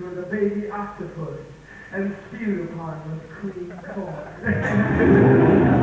was a baby octopus and spewed upon was clean corn.